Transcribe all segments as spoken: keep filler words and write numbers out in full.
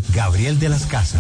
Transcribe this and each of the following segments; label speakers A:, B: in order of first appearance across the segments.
A: Gabriel de las Casas.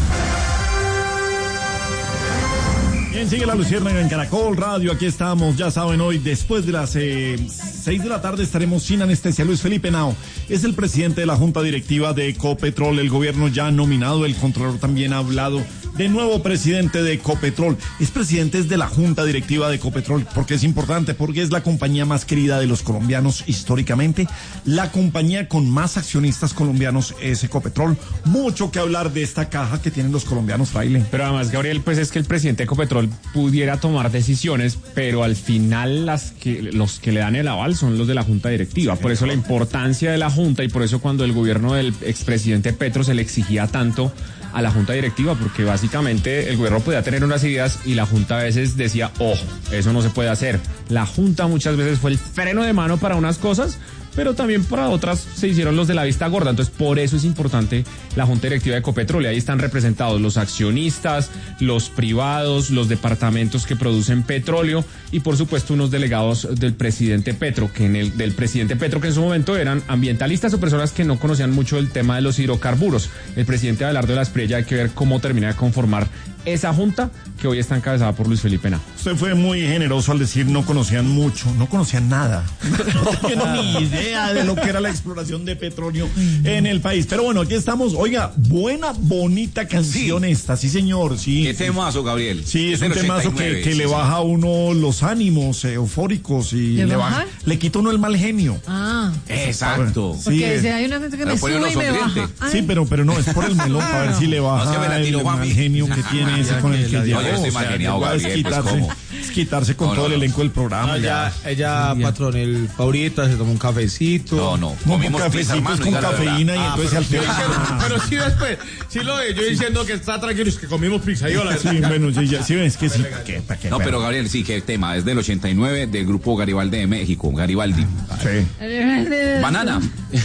B: Bien, sigue la Luciérnaga en Caracol Radio, aquí estamos, ya saben, hoy después de las eh, seis de la tarde estaremos sin anestesia. Luis Felipe Henao es el presidente de la Junta Directiva de Ecopetrol, el gobierno ya ha nominado, el Contralor también ha hablado de nuevo presidente de Ecopetrol. Es presidente de la Junta Directiva de Ecopetrol, porque es importante, porque es la compañía más querida de los colombianos históricamente, la compañía con más accionistas colombianos es Ecopetrol. Mucho que hablar de esta caja que tienen los colombianos, Fraile.
C: Pero además, Gabriel, pues es que el presidente de Ecopetrol pudiera tomar decisiones, pero al final las que, los que le dan el aval son los de la Junta Directiva. Por eso la importancia de la Junta y por eso cuando el gobierno del expresidente Petro se le exigía tanto a la Junta Directiva, porque básicamente el gobierno podía tener unas ideas y la Junta a veces decía, ojo, eso no se puede hacer. La Junta muchas veces fue el freno de mano para unas cosas, pero también para otras se hicieron los de la vista gorda. Entonces, por eso es importante la Junta Directiva de Ecopetrol. Y ahí están representados los accionistas, los privados, los departamentos que producen petróleo y, por supuesto, unos delegados del presidente Petro, que en el del presidente Petro, que en su momento eran ambientalistas o personas que no conocían mucho el tema de los hidrocarburos. El presidente Abelardo de la Espriella, hay que ver cómo termina de conformar esa junta que hoy está encabezada por Luis Felipe Henao.
B: Usted fue muy generoso al decir no conocían mucho, no conocían nada. No tenían ni idea de lo que era la exploración de petróleo en el país. Pero bueno, aquí estamos. Oiga, buena, bonita canción sí. esta, sí señor. Sí.
D: ¿Qué temazo, Gabriel?
B: Sí, es, es un temazo que, que sí, le baja a uno los ánimos eh, eufóricos y
E: ¿Le,
B: le
E: baja?
B: baja, le quita uno el mal genio.
E: Ah.
D: Exacto.
E: Porque
B: sí,
E: dice, hay una gente que me sube y me baja. Ay.
B: Sí, pero, pero no, es por el melón, para ver si le baja no, el mal genio que tiene ese con el que
D: no,
B: llegó.
D: yo estoy mal geniado, Gabriel,
B: es quitarse,
D: pues, ¿cómo?
B: es quitarse con no, todo no, el elenco del programa.
F: No, ya, ella, patrón, el Paurita se tomó un cafecito.
D: No, no,
B: comimos cafecitos pizza, con cafeína y ah, entonces al
F: final. Pero sí después, sí lo de yo diciendo que está tranquilo, es que comimos pizza. Yo la
B: sí, bueno, sí, ya, sí ves que sí. ¿Para qué, para qué,
D: no, pero Gabriel, sí, que el tema es del ochenta y nueve del grupo Garibaldi de México, Garibaldi.
B: Sí.
D: Banana,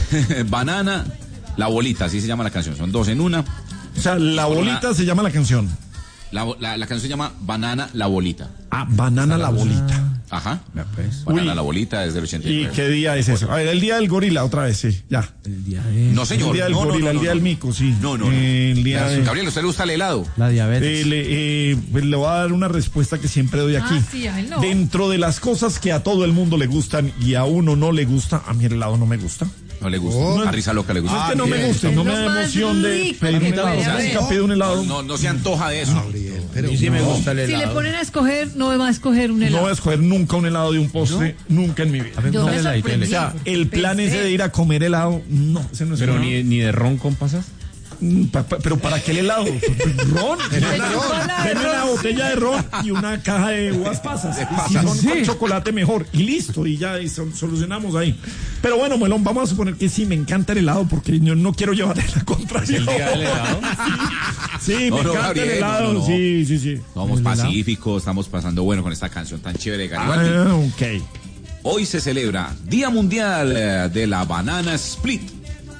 D: Banana, La Bolita, así se llama la canción, son dos en una.
B: O sea, La Bolita se llama la canción.
D: La, la, la canción se llama Banana, La Bolita.
B: Ah, Banana, La Bolita.
D: Ajá. Pues. Banana, Uy. La Bolita es del ochenta y nueve.
B: ¿Y qué día es eso? A ver, el día del gorila, otra vez, sí, ya.
D: El día de... No, señor.
B: El día del
D: no,
B: gorila,
D: no, no,
B: el día
D: no,
B: del mico, sí.
D: No, no, no.
B: Eh, el día de...
D: Gabriel, ¿a usted le gusta el helado?
F: La diabetes.
B: Eh, le, eh, pues le voy a dar una respuesta que siempre doy aquí.
E: Ah, sí, a él no.
B: Dentro de las cosas que a todo el mundo le gustan y a uno no le gusta, a mí el helado no me gusta.
D: No le gusta.
B: Oh.
D: A Risa Loca le gusta.
B: No es que no me guste, no me da emoción de pedir un helado. Nunca pido un helado.
D: No, no se antoja de eso.
F: Gabriel, pero sí me gusta el helado.
E: Si le ponen a escoger, no va a escoger un helado.
B: No voy a escoger nunca un helado de un postre, ¿no? Nunca en mi vida.
E: Yo me sorprendí.
B: O sea, el plan ese de ir a comer helado, no, ese no es.
C: Pero ni, ni de ron con pasas.
B: Pa, pa, pero ¿para qué el helado? ¿Ron? Deme una botella de ron y una caja de uvas pasas. Si son sí. con chocolate mejor. Y listo, y ya y sol, solucionamos ahí. Pero bueno, Melón, vamos a suponer que sí, me encanta el helado porque yo no quiero llevarle la contraria.
C: ¿El día del helado?
B: Sí, sí no, me no, encanta Gabriel, el helado. No, no. Sí, sí, sí.
D: Somos pacíficos, estamos pasando bueno con esta canción tan chévere de Garibaldi.
B: Ah, ok.
D: Hoy se celebra Día Mundial de la Banana Split.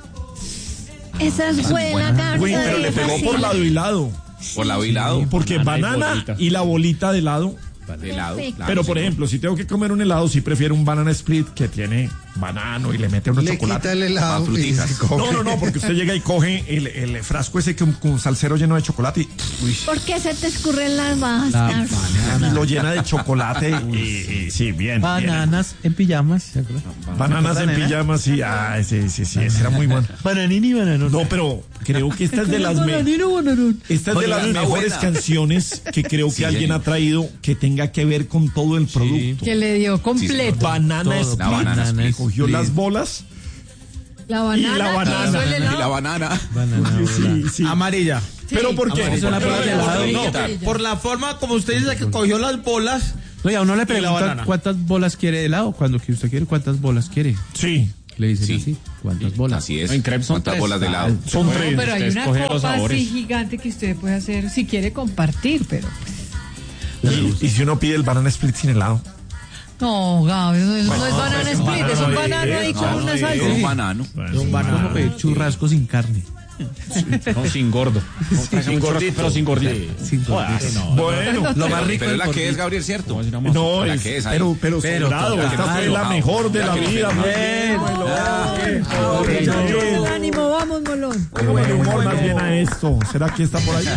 E: Esa es buena carta.
B: Uy, pero le pegó por lado y lado.
D: Por lado y lado.
B: Porque banana, banana y la bolita de lado.
D: De helado. Claro,
B: pero por ejemplo, si tengo que comer un helado, sí prefiero un banana split que tiene banano y le mete unos
F: le
B: chocolate.
F: Quita el helado y
B: no, no, no, porque usted llega y coge el, el frasco ese con, con salsero lleno de chocolate y uy.
E: ¿Por qué se te escurren las bajas?
B: Y lo llena de chocolate y, y sí, bien.
F: Bananas
B: bien.
F: En pijamas.
B: Bananas en pijamas y ah, sí, sí, sí, ese era muy bueno.
F: Bananini, bananón.
B: No, pero creo que esta es de las me... esta es de las mejores canciones que creo que sí, alguien ha traído que tenga que ver con todo el producto. Sí.
E: Que le dio completo.
B: Sí, banana
D: todo,
B: split.
D: La banana split.
B: Cogió
D: split.
B: las bolas.
E: La banana.
B: Y la banana.
E: Y
D: la banana.
F: banana
B: sí, sí.
F: Amarilla.
B: Sí. ¿Pero por qué?
F: Es una
B: por,
F: no, por la forma como usted dice que cogió las bolas.
G: No, y a uno le pregunta cuántas bolas quiere de helado. Cuando que usted quiere, ¿cuántas bolas quiere?
B: Sí.
G: Le dicen
D: sí.
G: así, ¿cuántas bolas?
D: Así es.
C: En crepes son
D: ¿Cuántas
C: tres?
D: bolas de helado?
B: Son
E: no,
B: tres.
E: Pero hay una copa así gigante que usted puede hacer si quiere compartir, pero
B: pues. ¿Y, y si uno pide el banana split sin helado?
E: No, Gaby, no, no, no es banana split, es un banano ahí con una salsa.
D: Es un banano.
G: Es un banano. Churrasco sin carne.
C: No, sin gordo. No,
F: Sí, sin gordito.
C: Pero sin gordito.
G: Sin gordito.
F: No,
B: Bueno,
G: Lo más rico
D: Pero
G: es
D: la que
G: gordito.
D: es, Gabriel, ¿cierto?
B: no,
D: La
B: es,
D: que es ahí.
B: pero, pero,
G: Pero,
B: sobrado,
G: claro,
B: esta fue la
D: claro.
B: mejor de
D: Ya
B: la
D: que no
B: vida.
D: se
B: Muy
D: enoja.
B: bien, muy bien.
E: Ánimo, vamos, Molón.
B: Póngale humor más bien a esto. ¿Será que está por ahí?